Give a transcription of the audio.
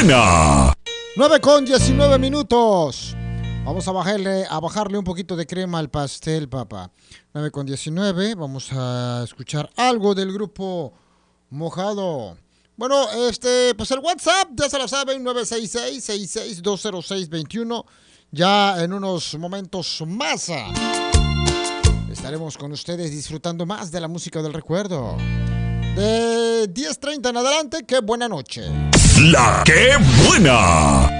buena! 9:19. Vamos a bajarle un poquito de crema al pastel, papá. 9:19. Vamos a escuchar algo del grupo Mojado. Bueno, pues el WhatsApp, ya se lo saben, 966-66-206-21. Ya en unos momentos más estaremos con ustedes disfrutando más de la música del recuerdo. De 10:30 en adelante, ¡qué buena noche! ¡La qué buena!